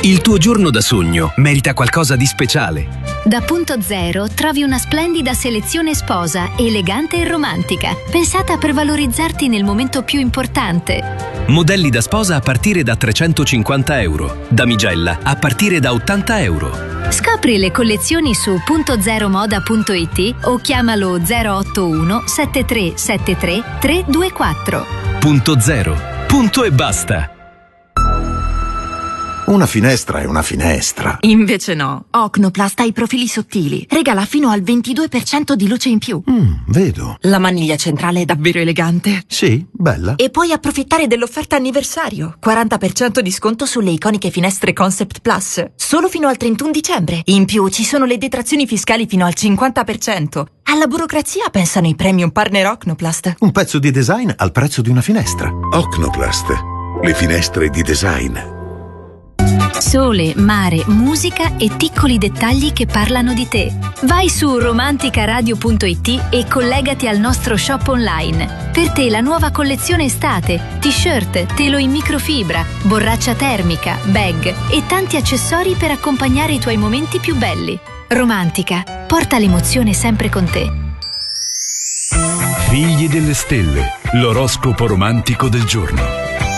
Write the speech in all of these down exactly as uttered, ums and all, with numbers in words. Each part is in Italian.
Il tuo giorno da sogno merita qualcosa di speciale. Da Punto Zero trovi una splendida selezione sposa, elegante e romantica, pensata per valorizzarti nel momento più importante. Modelli da sposa a partire da trecentocinquanta euro, damigella a partire da ottanta euro. Scopri le collezioni su punto zero moda punto it o chiamalo zero otto uno sette tre sette tre tre due quattro. Punto Zero. Punto e basta. Una finestra è una finestra. Invece no. Ocnoplast ha i profili sottili. Regala fino al ventidue per cento di luce in più. Mm, vedo. La maniglia centrale è davvero elegante. Sì, bella. E puoi approfittare dell'offerta anniversario. quaranta per cento di sconto sulle iconiche finestre Concept Plus. Solo fino al trentuno dicembre. In più ci sono le detrazioni fiscali fino al cinquanta per cento. Alla burocrazia pensano i premium partner Ocnoplast. Un pezzo di design al prezzo di una finestra. Ocnoplast. Le finestre di design. Sole, mare, musica e piccoli dettagli che parlano di te. Vai su romanticaradio punto it e collegati al nostro shop online. Per te la nuova collezione estate, t-shirt, telo in microfibra, borraccia termica, bag e tanti accessori per accompagnare i tuoi momenti più belli. Romantica, porta l'emozione sempre con te. Figli delle stelle, l'oroscopo romantico del giorno.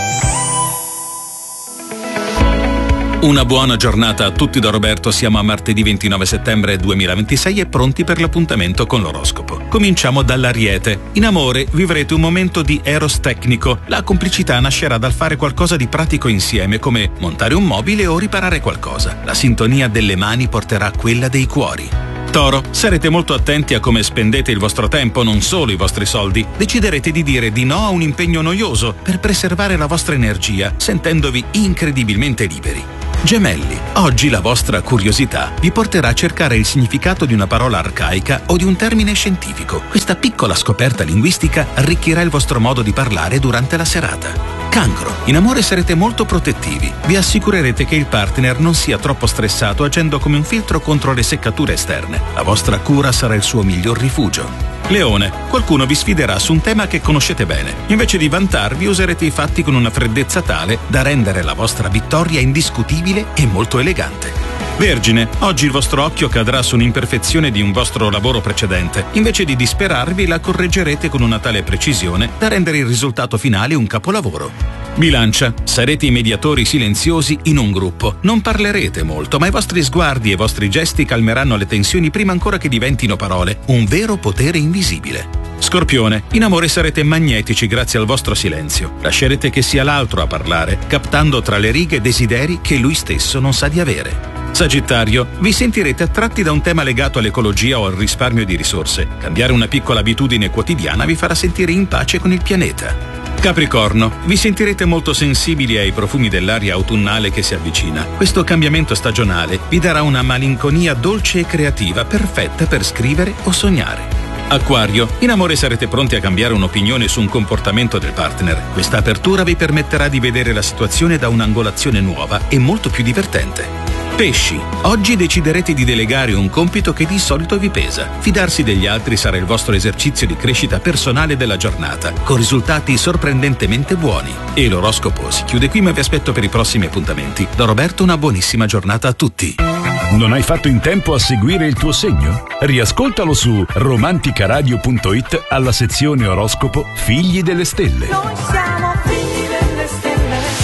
Una buona giornata a tutti da Roberto, siamo a martedì ventinove settembre duemilaventisei e pronti per l'appuntamento con l'oroscopo. Cominciamo dall'Ariete. In amore vivrete un momento di eros tecnico. La complicità nascerà dal fare qualcosa di pratico insieme, come montare un mobile o riparare qualcosa. La sintonia delle mani porterà quella dei cuori. Toro, sarete molto attenti a come spendete il vostro tempo, non solo i vostri soldi. Deciderete di dire di no a un impegno noioso per preservare la vostra energia, sentendovi incredibilmente liberi. Gemelli, oggi la vostra curiosità vi porterà a cercare il significato di una parola arcaica o di un termine scientifico. Questa piccola scoperta linguistica arricchirà il vostro modo di parlare durante la serata. Cancro, in amore sarete molto protettivi. Vi assicurerete che il partner non sia troppo stressato agendo come un filtro contro le seccature esterne. La vostra cura sarà il suo miglior rifugio. Leone, qualcuno vi sfiderà su un tema che conoscete bene. Invece di vantarvi, userete i fatti con una freddezza tale da rendere la vostra vittoria indiscutibile e molto elegante. Vergine, oggi il vostro occhio cadrà su un'imperfezione di un vostro lavoro precedente. Invece di disperarvi, la correggerete con una tale precisione da rendere il risultato finale un capolavoro. Bilancia, sarete i mediatori silenziosi in un gruppo. Non parlerete molto, ma i vostri sguardi e i vostri gesti calmeranno le tensioni prima ancora che diventino parole. Un vero potere invisibile. Scorpione, in amore sarete magnetici grazie al vostro silenzio. Lascerete che sia l'altro a parlare, captando tra le righe desideri che lui stesso non sa di avere. Sagittario, vi sentirete attratti da un tema legato all'ecologia o al risparmio di risorse. Cambiare una piccola abitudine quotidiana vi farà sentire in pace con il pianeta. Capricorno, vi sentirete molto sensibili ai profumi dell'aria autunnale che si avvicina. Questo cambiamento stagionale vi darà una malinconia dolce e creativa, perfetta per scrivere o sognare. Acquario, in amore sarete pronti a cambiare un'opinione su un comportamento del partner. Questa apertura vi permetterà di vedere la situazione da un'angolazione nuova e molto più divertente. Pesci, oggi deciderete di delegare un compito che di solito vi pesa. Fidarsi degli altri sarà il vostro esercizio di crescita personale della giornata, con risultati sorprendentemente buoni. E l'oroscopo si chiude qui, ma vi aspetto per i prossimi appuntamenti. Da Roberto una buonissima giornata a tutti. Non hai fatto in tempo a seguire il tuo segno? Riascoltalo su romanticaradio punto it alla sezione oroscopo Figli delle Stelle. Noi siamo figli delle stelle.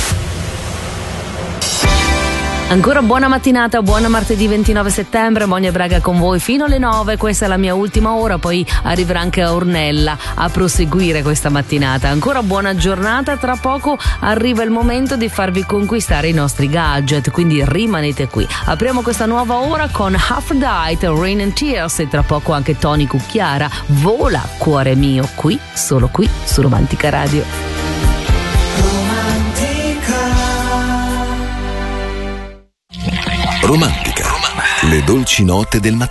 Ancora buona mattinata, buona martedì ventinove settembre, Monia Braga con voi fino alle nove, questa è la mia ultima ora, poi arriverà anche Ornella a proseguire questa mattinata. Ancora buona giornata, tra poco arriva il momento di farvi conquistare i nostri gadget, quindi rimanete qui. Apriamo questa nuova ora con Half Diet, Rain and Tears e tra poco anche Tony Cucchiara, Vola cuore mio, qui, solo qui su Romantica Radio. Romantica, le dolci note del mattino.